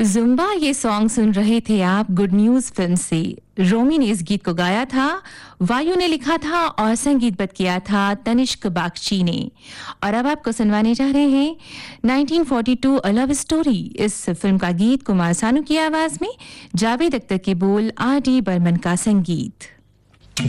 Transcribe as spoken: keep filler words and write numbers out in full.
Zumba ये song सुन रहे थे आप गुड न्यूज फिल्म से। रोमी ने इस गीत को गाया था, वायु ने लिखा था और संगीतबद्ध किया था तनिष्क बागची ने। और अब आपको सुनवाने जा रहे हैं nineteen forty to a love story. इस फिल्म का गीत कुमार सानू की आवाज में, जावेद अख्तर के बोल, आर डी बर्मन का संगीत।